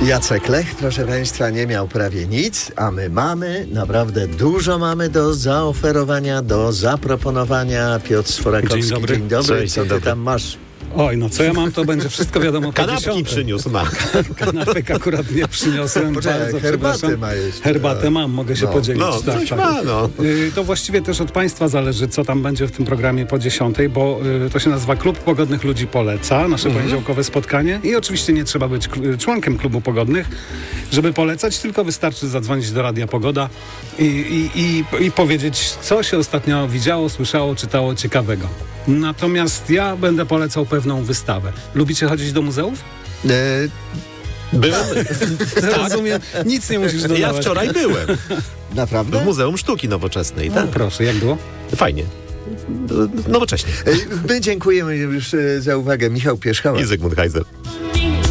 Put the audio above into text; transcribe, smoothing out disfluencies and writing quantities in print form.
Jacek Lech, proszę Państwa, nie miał prawie nic, a my mamy, naprawdę dużo mamy do zaoferowania, do zaproponowania. Piotr Sforakowski, dzień dobry. Cześć, Co ty tam masz? Oj, no co ja mam, to będzie wszystko wiadomo po Kanapki 10. przyniósł, ma. Kanapek akurat nie przyniosłem, Poczekaj, bardzo herbatę przepraszam. ma jeszcze. Herbatę mam, mogę się podzielić. No, coś ma, no. To właściwie też od Państwa zależy, co tam będzie w tym programie po 10, bo to się nazywa Klub Pogodnych Ludzi Poleca, nasze poniedziałkowe spotkanie. I oczywiście nie trzeba być członkiem Klubu Pogodnych, żeby polecać, tylko wystarczy zadzwonić do Radia Pogoda i powiedzieć, co się ostatnio widziało, słyszało, czytało ciekawego. Natomiast ja będę polecał pewną wystawę. Lubicie chodzić do muzeów? Byłem. Rozumiem, nic nie musisz dodawać. Ja wczoraj byłem Naprawdę? w Muzeum Sztuki Nowoczesnej. No, Tak? proszę, jak było? Fajnie. Nowocześnie. My dziękujemy już za uwagę. Michał Pierzchała. I Zygmunt Heiser.